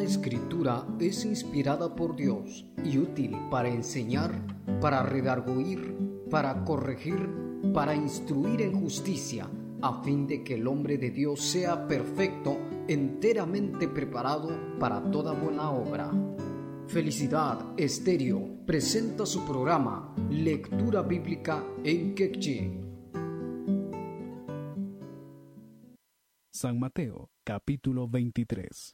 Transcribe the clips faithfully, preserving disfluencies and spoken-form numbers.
Escritura es inspirada por Dios y útil para enseñar, para redarguir, para corregir, para instruir en justicia, a fin de que el hombre de Dios sea perfecto, enteramente preparado para toda buena obra. Felicidad Estéreo presenta su programa Lectura Bíblica en Quechí. San Mateo, capítulo veintitrés.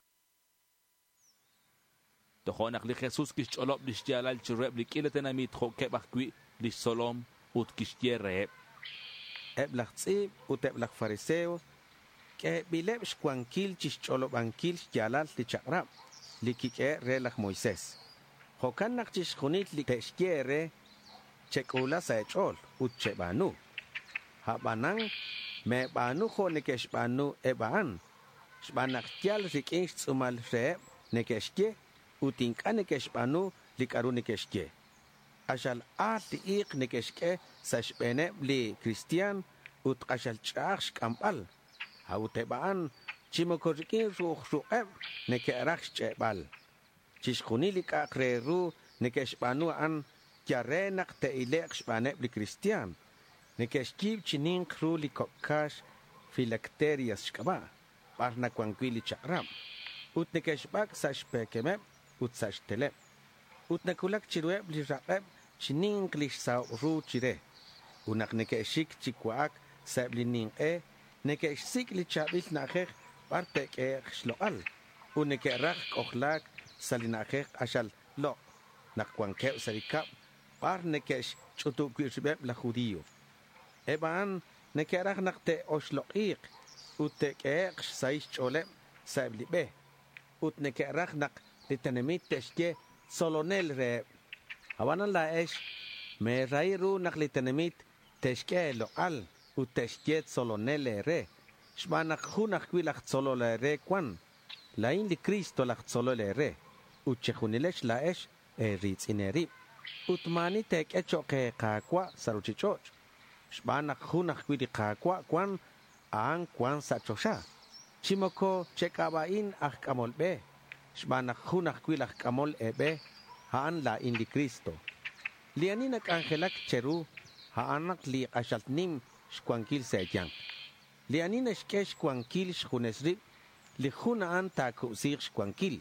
Tohonak li Jesus kish olop li shjalal chireb li kiletenamit ho kebakwi li solom ut kish yereb. Eblach tzib ut eblach fariseo ke bileb shkwankil chish olop ankil shjalal li chakrab li kike relach Moisés. Hokanak chish khunit li teshkere chekula sa echol ut chebanu. Habanang me banu ho nekesh banu ebaan. Shbanak tial rikinsh tsumal reb nekeshke utinka nekesh banu likaru nekeshke. Ashal a tiik nekeshke sa shbene li Christian ut ashal chach kampal. Hautebaan chimokorikin ruh rueb nekerach chebal. Chishkuni likakre ru nekesh banu an kyarenak te ilek shbane li Christian. Nekeshkib chinin kru li kokash phylacterias shkaba. Parna kwankwili chakram. Ut nekeshbak sa shpekemeb ut sa shteleb. Ut nekulak chirueb li rakeb chinin klish sa ru chire. Unak nekeshik chikwaak sa blinin e nekeshik li chabil nakek partek e shloal. Unekerak okhlak salinakek ashal lo. Nakwankeb sarikap par nekesh chutukwishbeb la judío. Eban nekerak nakte oshloik utek saish cholem sablibe ut nekerak nak litenemit teshke solonel re hawanan la esh me rairu nak litenemit teshke loal ut teshke solonel re shmanak hunak kwilach solole re kwan lain li Cristo lach solole re ut chehunilesh la esh e ritz ineri ut mani tek echoke kakwa saruchichoch shbanak hunak kwili kakwa kwan ang kwan sa chosha. Chimoko chekabain ak kamol be. Shbanak hunak kwilak kamol ebe. Haan la in li Cristo. Lianinak angelak cheru. Haanak li ashaltnim shkwankil sejang. Lianina shke shkwankil shkunesrib. Li hunaan ta kubsir shkwankil.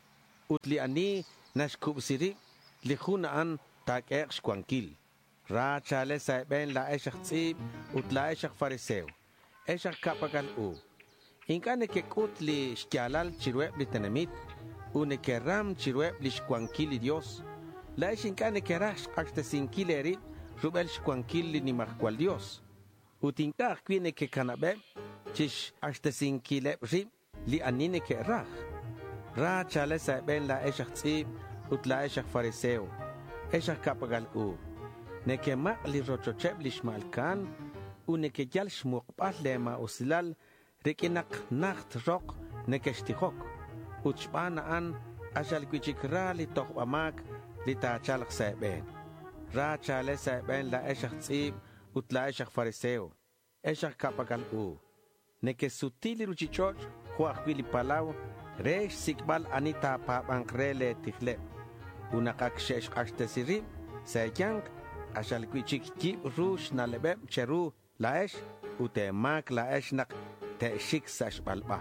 Ut liani nashkubsirib. Li hunaan ta kek shkwankil. Ra chale sa ben la eshak tzib. Ut la eshak fariseo. Eshak kapagal u. Inka nekekut li shkyalal chirueb li tenemit. U nekeram chirueb li shkwankil li Dios. La esh inka nekerash akhtesinkil erib. Rubel shkwankil li nimakwal Dios. U tinka akwi nekekanabeb. Chish akhtesinkil rib li anine kerach. Ra chale sa ben la eshak tzib. Ut la eshak fariseo. Eshak kapagal u. Nekemak li rochocheb li shmalkan. Unekejal shmuqbal lema usilal rikinak nacht rok nekeshtihok. Uchbana an ashal kwichikra li tohbamak li tachalak saeben. Ra chale saeben la eshak tzib ut la eshak fariseo. Eshak kapagal u. Nekesutili ruchichoch huakwili palaw resh sikbal anita pabankrele tihle. Unakak shesh ashtesirib sayang ashal kwichik kib rush nalebeb cheru laesh utemak laesh nak te'shik sash balba.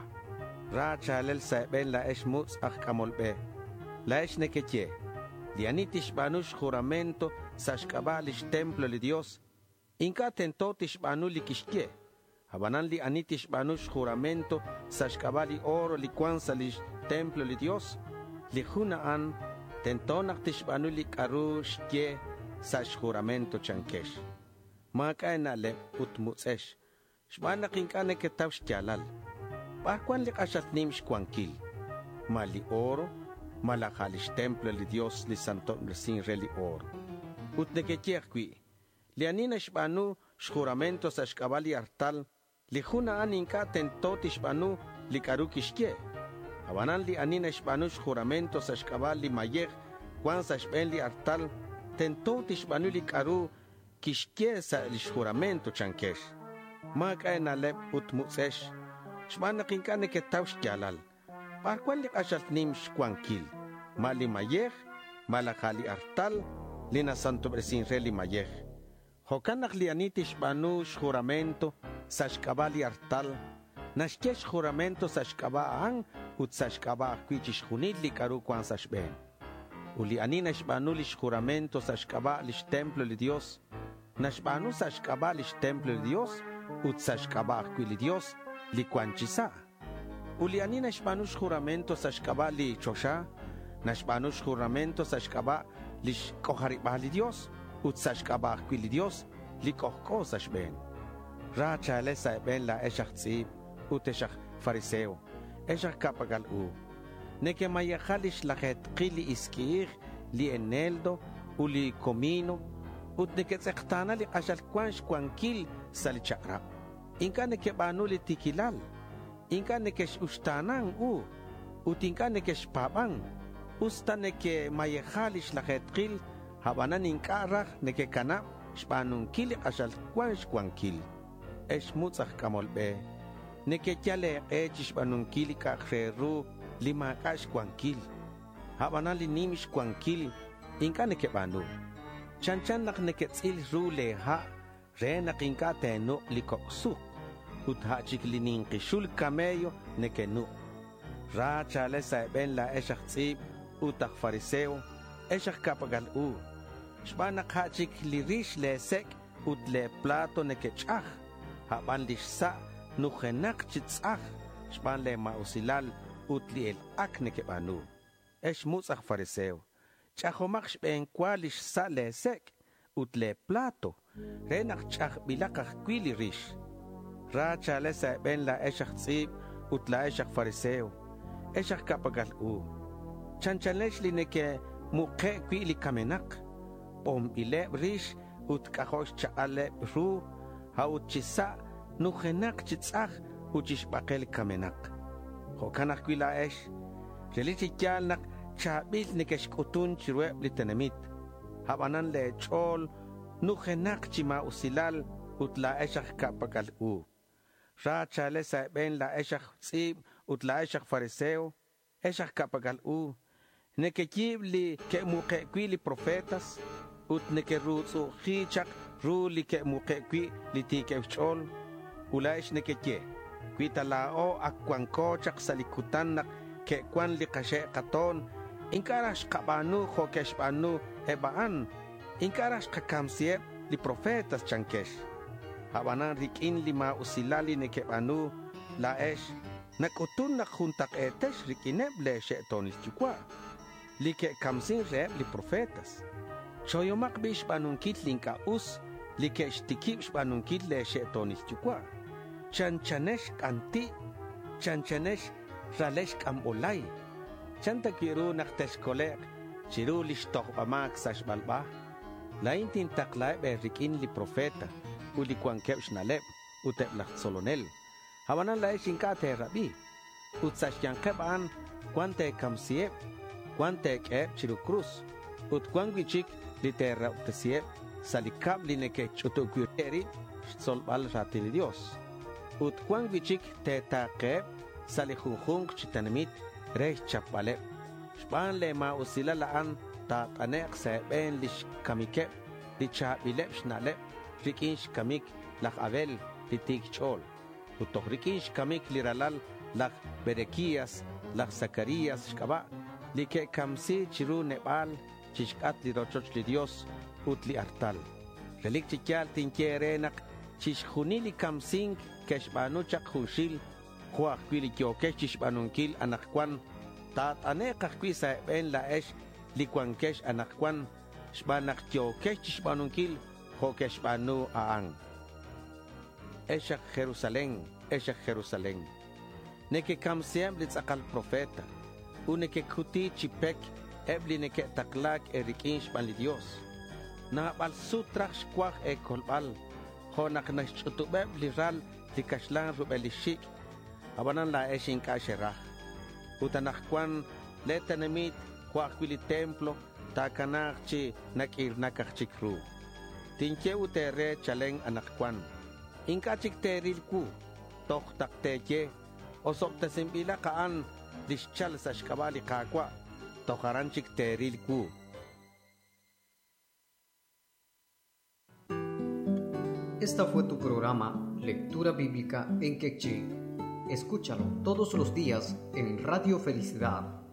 Ra chalel saben laesh mutz ak kamolbe. Laesh neketye. Lianitish banush juramento sash kabalish templo li Dios. Inka tentotish banu li kishke. Habanan li anitish banush juramento sash kabali oro li kwansa li templo li Dios. Li hunaan tentonak tish banu li karush kye sash juramento chankesh. Maka na le utmutsesh. Shbana kinkane ketaw shkyalal. Bakwan li kashatnim shkwankil. Mali oro, malakalish templo li Dios li santo sin reli oro. Utnekekiakwi. Li anina shbanu shjuramento sa shkabali artal. Li huna aninka tentoti shbanu li karukishke. Habanan li anina shbanu shjuramento sa shkabali mayek. Kwan sa shben li artal. Tentoti shbanu li karu kishke sa lishjuramento chankesh. Maka na lep utmutsesh. Shbana kinkane ketaw shkyalal. Parcuan li ashalt nim shkuankil. Mali mayej, malakali artal, lina santo bresin reli mayej. Hokanak lianitish banu juramento, sashkabali artal, nashkesh juramento sashkaba ang, ut sashkaba akwichish junit li karu kwan sashben. Uli anina shbanu lish juramento sashkaba lish templo li Dios, nashbanu sashkaba lish templo li Dios, ut sashkaba akwi li Dios, li kwan chisa. Uli anina shbanu juramento sashkaba li chosha, nashbanu juramento sashkaba lish kohariba li Dios, ut sashkaba akwi li Dios, li kohko sashben. Ra chale sa ben la eshach tzib, ut eshach fariseo, eshach kapagal u. Neke mayachalish lachet qili iskir, li eneldo, u li comino, ut neke tzektana li ashal kwansh kwankil sali chakra. Inka neke banu li tikilal, inka neke ustanan u, ut inka neke shpabang, usta neke mayachalish lachet qil, habanan inka rach neke kana, shpanun kili ashal kwansh kwankil. Esh mutzach kamolbe, neke kyale echish banun kili kakreru, lima kash kwankil. Habana li nimish kwankil, inka neke banu. Chanchan nak neke tzil ru leha, re nak inka tenu li koksuk. Ut hachik li ninkishul kameyo neke nu. Ra chale sa ben la eshach tzib, utak fariseo, eshach kapagal u. Shbanak hachik li rish le sek, ut le plato neke chach. Haban lishsa nuchenak chitzach, shban le mausilal utli el akne ke banu. Esh mutzach fariseo. Chachomak shben kwa lishsa le sek, utle plato, renak chach bilakach kwili rish. Ra chale sa ben la eshach tzib, utla eshach fariseo. Eshach kapagal u. Chanchalesh li neke muke kwili kamenak. Pom ile rish, ut kahosh chaale ru, haut chisa nuchenak chitzach uchish bakel kamenak. Hokanak kwila esh, relichi kyalnak chabil nikesh kutun chirweb litenemit. Habanan le chol nuchenak chima usilal utla eshach kapakal u. Ra chale sa ben la eshach tzib utla eshach fariseo, eshach kapakal u. Nekekib li ke muke kwili profetas, ut neke rutsu chichak ru li ke muke kwi li tike chol ulaish neke ke kwi talao akwanko chak salikutan nak ke kwan li kashe katon inkarash kabanu hokesh banu ebaan inkarash kakamsie li profetas chankesh habanan rikin lima usilali neke banu laesh nakutun nak juntak etesh rikineb le sheton chukwa li ke kamsin re li profetas choyomak bish banunkit linka us li keshtikib banunkit le shetonis chukwa chanchanesh kanti chanchanesh ralesh kambolay chanta kiru naktesh kolek chiru lishtok bamak sash balba laintin taklay berikin li profeta uli kwankeb shnaleb utep lak solonel hawanan la shinkate rabi utsash yankeb an kwante kamsieb kwante keb chiru cruz ut kwangwichik litera utesieb salikab lineke chutukuri solbal ratil Dios ut kwangwichik tetaqeb salihunjung chitanmit reh chapaleb shban le ma usilala an ta taneq seben lish kamike li chabileb shnaleb rikinsh kamik lak abel litik chol ut rikinsh kamik liralal lak berekias lak Zacarías shkaba like kamsi chiru nebal chishkat li rochoch li Dios utli artal. Relik chikyal tinkerenak chishjunili kamsing keshbanuchak hushil huak kwili kyokesh chishbanunkil anakwan tat anekak kwisa ben la esh li kwankesh anakwan shbanak kyokesh chishbanunkil hokesh banu aang. Eshak Jerusalén, eshak Jerusalén. Neke kamsiam li tzakal profeta uneke kuti chipek ebli neke taklak erikinsh ban li Dios. Na bal sutrax kwak e kolbal. Honak na chutubeb li ral li kashlan rubelishik. Abanan la eshin kasherah. Utanak kwan letanemit kwak wili templo takanak chi nakir nakak chikru. Tinche utere chaleng anak kwan. Inka chik teril ku. Tok tak teche. Osok tesimbila kaan lixchal sashkabali kakwa, tojaranchik teril ku. Esta fue tu programa Lectura Bíblica en Quechí. Escúchalo todos los días en Radio Felicidad.